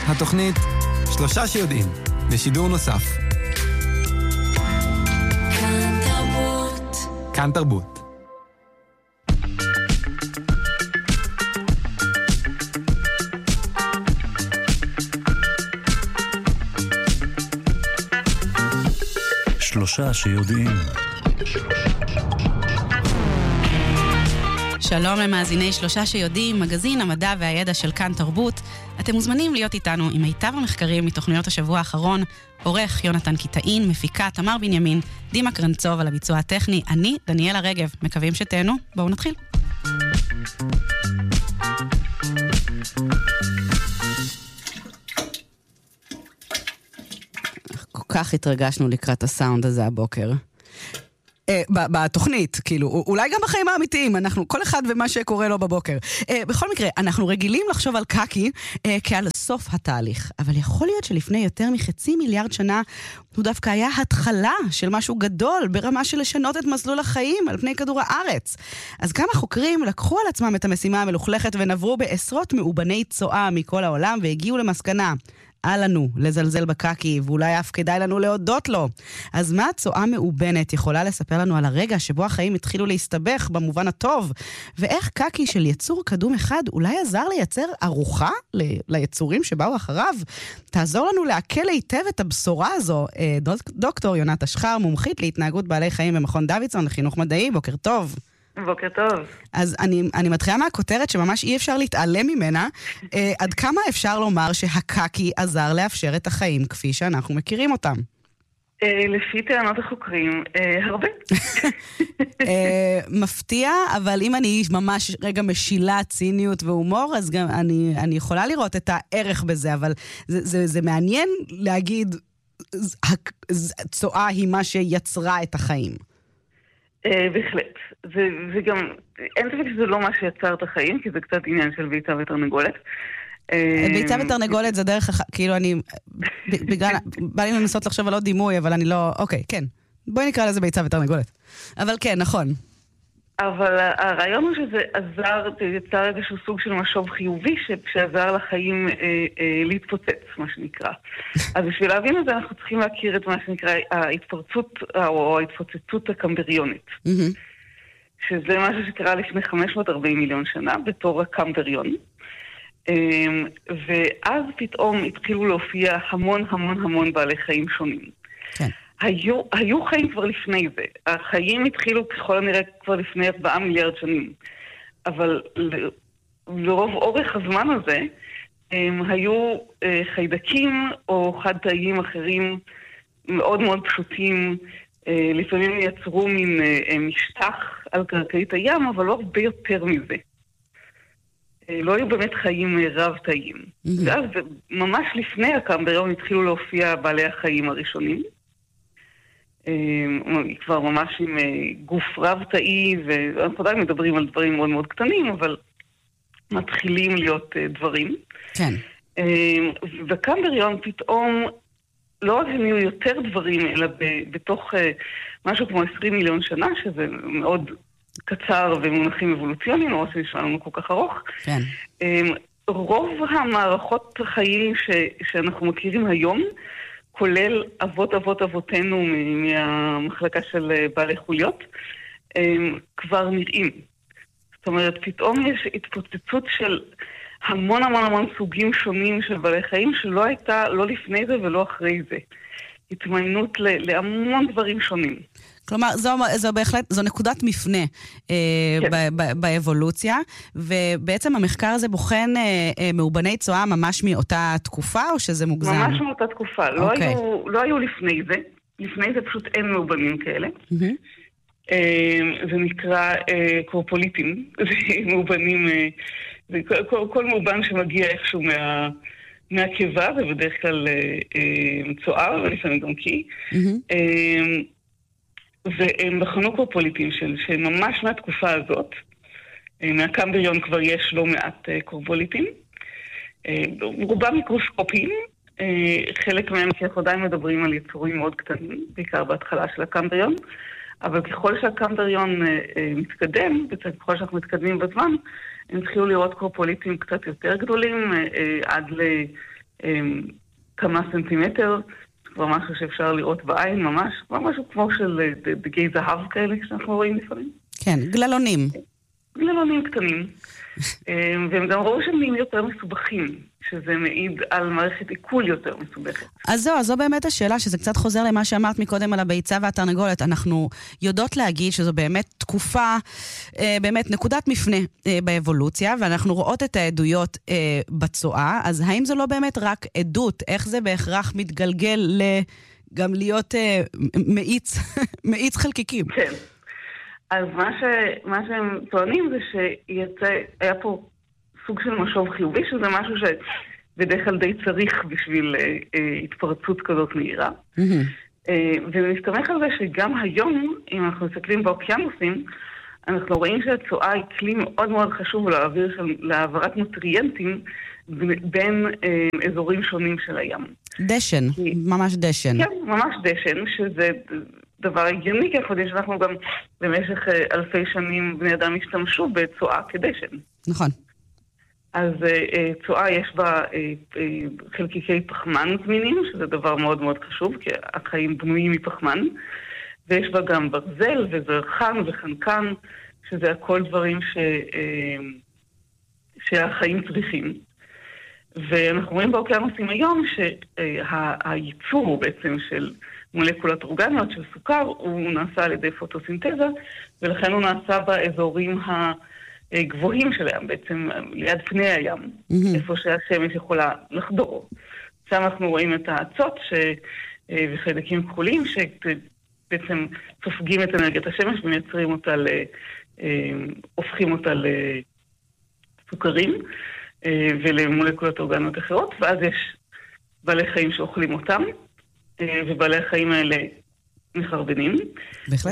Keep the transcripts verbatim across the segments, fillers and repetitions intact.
התוכנית שלושה שיודעים, בשידור נוסף. כאן תרבות. כאן תרבות. שלושה שיודעים. שלום למאזיני שלושה שיודעים, מגזין המדע והידע של כאן תרבות. אתם מוזמנים להיות איתנו עם מיטב המחקרים מתוכניות השבוע האחרון. עורך יונתן קיטאין, מפיקה תמר בנימין, דימה קרנצוב על הביצוע הטכני, אני דניאלה רגב. מקווים שתהנו. בואו נתחיל. כל כך התרגשנו לקראת הסאונד הזה הבוקר. בתוכנית, כאילו, אולי גם בחיים האמיתיים, אנחנו, כל אחד ומה שקורה לו בבוקר. בכל מקרה, אנחנו רגילים לחשוב על קאקי כעל סוף התהליך, אבל יכול להיות שלפני יותר מחצי מיליארד שנה, הוא דווקא היה התחלה של משהו גדול, ברמה של לשנות את מסלול החיים על פני כדור הארץ. אז כמה חוקרים לקחו על עצמם את המשימה המלוכלכת, ונברו בעשרות מאובני צואה מכל העולם, והגיעו למסקנה. אל לנו לזלזל בקאקי, ואולי אף כדאי לנו להודות לו. אז מה הצואה מאובנת יכולה לספר לנו על הרגע שבו החיים התחילו להסתבך במובן הטוב? ואיך קאקי של יצור קדום אחד אולי עזר לייצר ארוחה ליצורים שבאו אחריו? תעזור לנו לעכל היטב את הבשורה הזו. דוקטור יונת אשחר, מומחית להתנהגות בעלי חיים במכון דוידסון לחינוך מדעי, בוקר טוב. בוקר טוב. אז אני, אני מתחילה מהכותרת שממש אי אפשר להתעלם ממנה. אה, עד כמה אפשר לומר שהקאקי עזר לאפשר את החיים כפי שאנחנו מכירים אותם? אה, לפי טענות החוקרים, אה, הרבה. אה, מפתיע, אבל אם אני ממש רגע משילה ציניות והומור, אז גם אני, אני יכולה לראות את הערך בזה, אבל זה, זה, זה מעניין להגיד, הצואה היא מה שיצרה את החיים. בהחלט. וגם, אין ספק שזה לא מה שיצר את החיים, כי זה קצת עניין של ביצה ותרנגולת. ביצה ותרנגולת זה דרך, כאילו אני, בגלל, בא לי לנסות לחשוב על עוד דימוי, אבל אני לא, אוקיי, כן. בואי נקרא לזה ביצה ותרנגולת. אבל כן, נכון. אבל הרעיון הוא שזה עזר, יצר איזשהו סוג של משוב חיובי שעזר לחיים אה, אה, להתפוצץ, מה שנקרא. אז בשביל להבין את זה אנחנו צריכים להכיר את מה שנקרא ההתפרצות או ההתפוצצות הקמבריונית. Mm-hmm. שזה משהו שקרה לפני חמש מאות וארבעים מיליון שנה בתור הקמבריון. אה, ואז פתאום התחילו להופיע המון המון המון בעלי חיים שונים. כן. היו, היו חיים כבר לפני זה. החיים התחילו ככל הנראה כבר לפני ארבעה מיליארד שנים. אבל ל, לרוב אורך הזמן הזה, הם היו אה, חיידקים או חד-תאיים אחרים מאוד מאוד פשוטים. אה, לפעמים יצרו מין אה, משטח על קרקעית הים, אבל לא הרבה יותר מזה. אה, לא היו באמת חיים אה, רב-תאיים. Mm-hmm. ואז ממש לפני הקמבריון התחילו להופיע בעלי החיים הראשונים. כבר ממש עם גוף רב-תאי, ואנחנו עדיין מדברים על דברים מאוד מאוד קטנים, אבל מתחילים להיות דברים. כן. וקמבריון פתאום, לא רק הם יהיו יותר דברים, אלא בתוך משהו כמו עשרים מיליון שנה, שזה מאוד קצר ומונחים אבולוציוניים, לא עושים שלנו כל כך ארוך. כן. רוב המערכות החיים ש- שאנחנו מכירים היום, כולל אבות אבות אבותינו מהמחלקה של בעלי חוליות, כבר נראים. זאת אומרת, פתאום יש התפוצצות של המון המון המון סוגים שונים של בעלי חיים, שלא הייתה לא לפני זה ולא אחרי זה. התמיינות להמון דברים שונים. כלומר, זו, זו בהחלט, זו נקודת מפנה אה, כן. ב, ב, באבולוציה, ובעצם המחקר הזה בוחן אה, אה, מאובני צואה ממש מאותה תקופה, או שזה מוגזם? ממש מאותה תקופה. לא, okay. היו, לא היו לפני זה. לפני זה פשוט אין מאובנים כאלה. Mm-hmm. אה, זה נקרא אה, קורפוליטים. זה מאובנים, אה, זה כל, כל מאובן שמגיע איכשהו מה... מהקיבה, ובדרך כלל אה, אה, צואה, ולפעמים גם קי. Mm-hmm. אה, והם בחנו קורפוליטים של, שממש מהתקופה הזאת, מהקמבריון כבר יש לא מעט קורפוליטים, רובם מיקרוסקופיים, חלק מהם כי אנחנו עדיין מדברים על יצורים מאוד קטנים, בעיקר בהתחלה של הקמבריון, אבל ככל שהקמבריון מתקדם, ככל שאנחנו מתקדמים בזמן, הם התחילו לראות קורפוליטים קצת יותר גדולים, עד כמה סנטימטר, כבר משהו שאפשר לראות בעין ממש, כבר משהו כמו של דגי זהב כאלה שאנחנו רואים לפעמים. כן, גללונים. גללונים קטנים. והם גם ראו שהם נהיים יותר מסובכים, שזה מעיד על מערכת עיכול יותר מסובכת. אז זו, זו באמת השאלה, שזה קצת חוזר למה שאמרת מקודם על הביצה והתרנגולת. אנחנו יודעות להגיד שזו באמת תקופה, באמת נקודת מפנה באבולוציה, ואנחנו רואות את העדויות בצואה, אז האם זו לא באמת רק עדות? איך זה בהכרח מתגלגל גם להיות מאיץ, מאיץ חלקיקים? כן. אז מה, ש... מה שהם טוענים זה שהיה פה סוג של משוב חיובי, שזה משהו שבדרך כלל די צריך בשביל אה, אה, התפרצות כזאת מהירה. Mm-hmm. אה, ומסתמך על זה שגם היום, אם אנחנו מסתכלים באוקיינוסים, אנחנו רואים שהצואה היא כלי מאוד מאוד חשוב להעביר של, להעברת נוטריאנטים בין אה, אזורים שונים של הים. דשן, כי... ממש דשן. כן, ממש דשן, שזה... דבר הגיוני, כי אנחנו יודעים שאנחנו גם במשך אלפי שנים בני אדם השתמשו בצואה כדשן. נכון. אז צואה יש בה חלקיקי פחמן זמינים, שזה דבר מאוד מאוד חשוב, כי החיים בנויים מפחמן, ויש בה גם ברזל וזרחן וחנקן, שזה הכל דברים ש... שהחיים צריכים. ואנחנו רואים באוקיינוסים היום שהייצור הוא בעצם של מולקולות אורגניות של סוכר, הוא נעשה על ידי פוטוסינתזה, ולכן הוא נעשה באזורים הגבוהים של הים, בעצם ליד פני הים, mm-hmm. איפה שהשמש יכולה לחדור. שם אנחנו רואים את האצות ש... וחיידקים כחולים, שבעצם סופגים את אנרגיית השמש ומייצרים אותה, ל... הופכים אותה לסוכרים ולמולקולות אורגניות אחרות, ואז יש בעלי חיים שאוכלים אותם, ובעלי החיים האלה מחרבנים. בהחלט.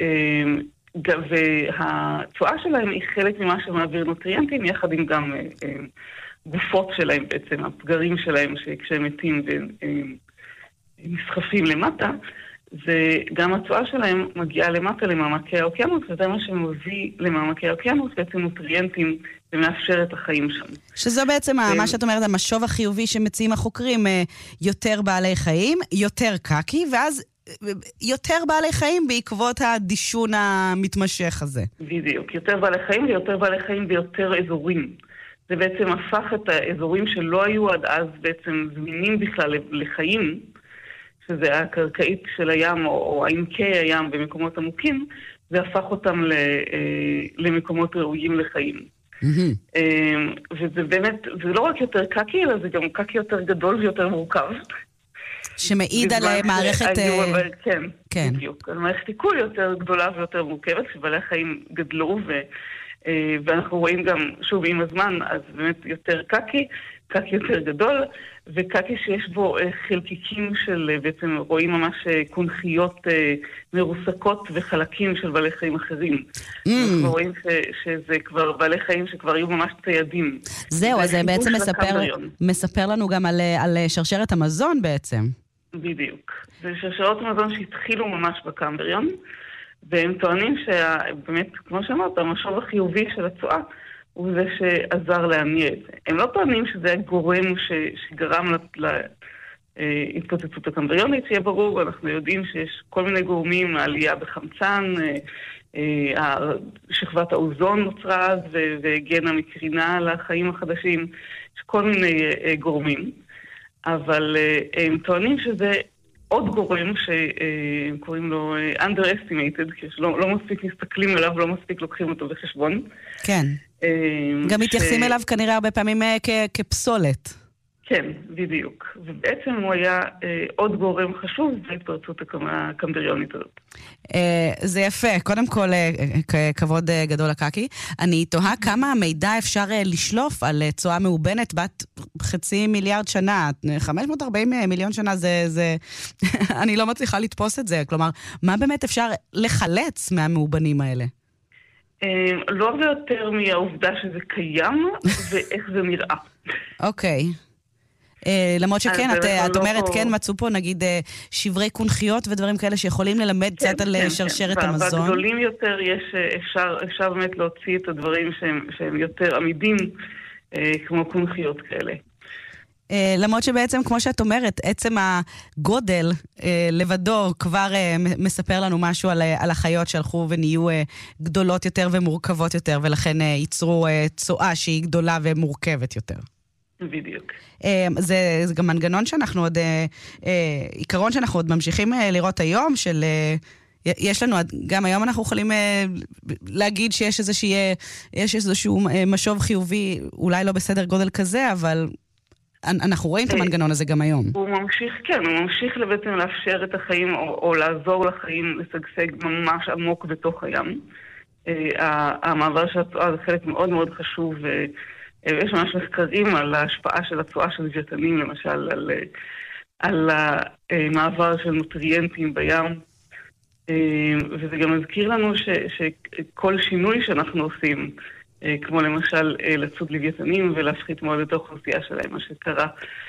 והצואה שלהם היא חלק ממה שמעביר נוטריאנטים, יחד עם גם גופות שלהם בעצם, הפגרים שלהם, שכשהם מתים ונסחפים למטה, וגם הצואה שלהם מגיעה למטה למעמקי האוקיינוס, וזה מה שמביא למעמקי האוקיינוס, בעצם נוטריאנטים ומאפשר את החיים שם. שזו בעצם מה שאת אומרת, המשוב החיובי שמציעים החוקרים, יותר בעלי חיים, יותר קקי, ואז יותר בעלי חיים בעקבות הדישון המתמשך הזה. בדיוק, יותר בעלי חיים ויותר בעלי חיים ביותר אזורים. זה בעצם הפך את האזורים שלא היו עד אז בעצם זמינים בכלל לחיים, שזה הקרקעית של הים או עמקי הים במקומות עמוקים, זה הפך אותם למקומות ראויים לחיים. Mm-hmm. וזה באמת, זה לא רק יותר קקי, אלא זה גם קקי יותר גדול ויותר מורכב. שמעיד על מערכת... אבל, כן, כן, בדיוק. על מערכת עיכול יותר גדולה ויותר מורכבת, שבעלי החיים גדלו, ו, ואנחנו רואים גם, שוב, עם הזמן, אז באמת יותר קקי, קקי יותר גדול, וקקי שיש בו חלקיקים של, בעצם רואים ממש קונכיות מרוסקות וחלקים של בעלי חיים אחרים. Mm. אנחנו רואים ש, שזה כבר בעלי חיים שכבר היו ממש ציידים. זהו, אז זה בעצם מספר, מספר לנו גם על, על שרשרת המזון בעצם. בדיוק. זה שרשרות המזון שהתחילו ממש בקמבריון, והם טוענים שבאמת, כמו שאמרת, המשוב החיובי של הצואה, הוא זה שעזר להניע את זה. הם לא טוענים שזה הגורם ש, שגרם להתפוצצות הקמבריונית, שיהיה ברור, אנחנו יודעים שיש כל מיני גורמים, העלייה בחמצן, שכבת האוזון נוצרה אז, והגנה מקרינה לחיים החדשים, יש כל מיני גורמים, אבל הם טוענים שזה עוד גורם שהם קוראים לו underestimated, כי לא, לא מספיק מסתכלים אליו, לא מספיק לוקחים אותו בחשבון. כן. גם מתייחסים אליו כנראה הרבה פעמים כפסולת. כן, בדיוק. ובעצם הוא היה עוד גורם חשוב בהתפרצות הקמבריונית הזאת. זה יפה. קודם כל, כבוד גדול לקקי. אני תוהה כמה מידע אפשר לשלוף על צואה מאובנת בת חצי מיליארד שנה. חמש מאות וארבעים מיליון שנה זה... זה... אני לא מצליחה לתפוס את זה. כלומר, מה באמת אפשר לחלץ מהמאובנים האלה? לא הרבה יותר מהעובדה שזה קיים ואיך זה נראה. אוקיי. למרות שכן, את אומרת, כן, מצאו פה נגיד שברי קונכיות ודברים כאלה שיכולים ללמד קצת על שרשרת המזון. בגדולים יותר אפשר באמת להוציא את הדברים שהם יותר עמידים, כמו קונכיות כאלה. למרות שבעצם, כמו שאת אומרת, עצם הגודל לבדו כבר מספר לנו משהו על, על החיות שהלכו ונהיו גדולות יותר ומורכבות יותר, ולכן ייצרו צואה שהיא גדולה ומורכבת יותר. בדיוק. זה, זה גם מנגנון שאנחנו עוד, עיקרון שאנחנו עוד ממשיכים לראות היום, של... יש לנו, גם היום אנחנו יכולים להגיד שיש איזושהי, יש איזשהו משוב חיובי, אולי לא בסדר גודל כזה, אבל אנחנו רואים את המנגנון הזה גם היום. הוא ממשיך, כן, הוא ממשיך בעצם לאפשר את החיים, או, או לעזור לחיים לשגשג ממש עמוק בתוך הים. המעבר של הצואה זה חלק מאוד מאוד חשוב, ויש ממש מחקרים על ההשפעה של הצואה של לוויתנים, למשל, על, על המעבר של נוטריאנטים בים, וזה גם מזכיר לנו ש, שכל שינוי שאנחנו עושים, כמו למשל לצוד לוויתנים ולהפחית מאוד את האוכלוסייה שלהם, מה שקרה